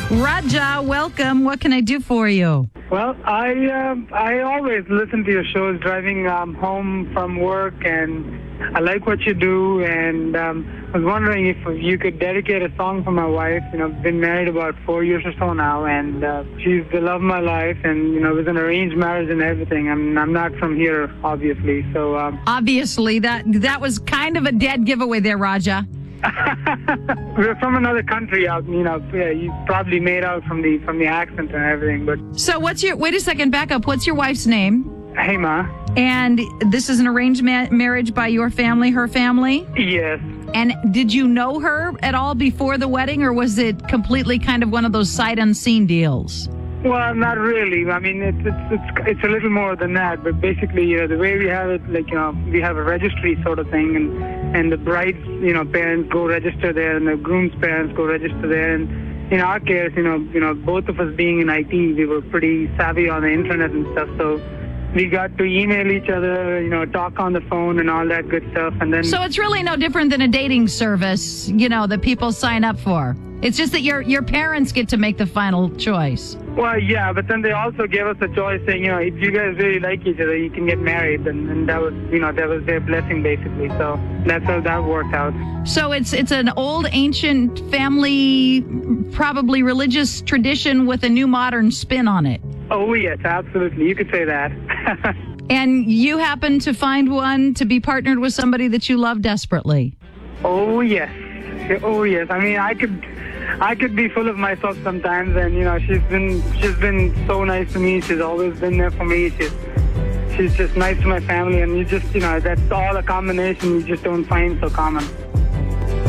Raja, welcome. What can I do for you? Well, I always listen to your shows driving home from work, and I like what you do, and I was wondering if you could dedicate a song for my wife. Been married about 4 years or so now, and she's the love of my life, and, it was an arranged marriage and everything. I'm not from here, obviously, so... Obviously, that was kind of a dead giveaway there, Raja. We're from another country out, you probably made out from the accent and everything, but... So wait a second, back up. What's your wife's name? Hema. And this is an arranged marriage by your family, her family? Yes. And did you know her at all before the wedding, or was it completely kind of one of those sight unseen deals? Well, not really. I mean, it's a little more than that. But basically, the way we have it, we have a registry sort of thing, and the bride's, parents go register there, and the groom's parents go register there. And in our case, both of us being in IT, we were pretty savvy on the internet and stuff. So we got to email each other, talk on the phone and all that good stuff. And then. So it's really no different than a dating service, that people sign up for. It's just that your parents get to make the final choice. Well, yeah, but then they also gave us a choice saying, if you guys really like each other, you can get married. And that was, that was their blessing, basically. So that's how that worked out. So it's an old, ancient family, probably religious tradition with a new modern spin on it. Oh, yes, absolutely. You could say that. And you happen to find one to be partnered with somebody that you love desperately. Oh, yes. Oh, yes. I mean, I could be full of myself sometimes, and she's been so nice to me. She's always been there for me. She's just nice to my family, and that's all a combination you just don't find so common.